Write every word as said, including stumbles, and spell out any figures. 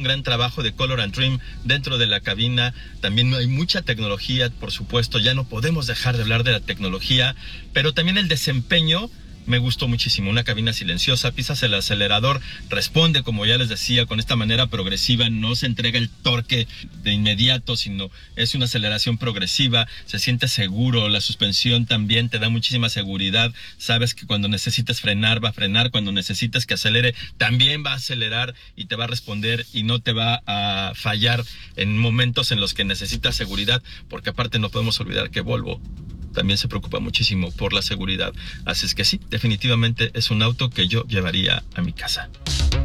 gran trabajo de color and trim dentro de la cabina. También hay mucha tecnología, por supuesto, ya no podemos dejar de hablar de la tecnología, pero también el desempeño me gustó muchísimo. Una cabina silenciosa, pisas el acelerador, responde, como ya les decía, con esta manera progresiva, no se entrega el torque de inmediato, sino es una aceleración progresiva, se siente seguro, la suspensión también te da muchísima seguridad, sabes que cuando necesites frenar va a frenar, cuando necesites que acelere también va a acelerar y te va a responder y no te va a fallar en momentos en los que necesitas seguridad, porque aparte no podemos olvidar que Volvo también se preocupa muchísimo por la seguridad. Así es que sí, definitivamente es un auto que yo llevaría a mi casa.